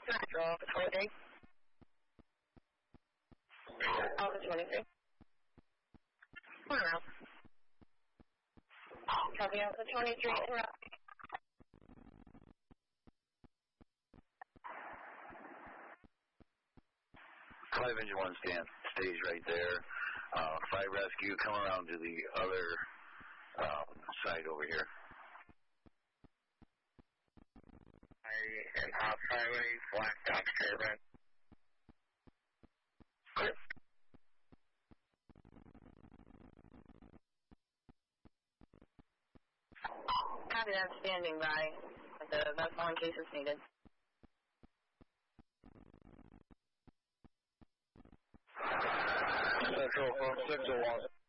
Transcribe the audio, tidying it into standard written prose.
Central, 23. Alpha 23. One around. Copy Alpha 23, en route. 5 engine 1 stays right there. 5 rescue, come around to the other side over here. I am off highway, Black Dock Turbine. Copy that, standing by. The vessel in case it's needed. Central 601.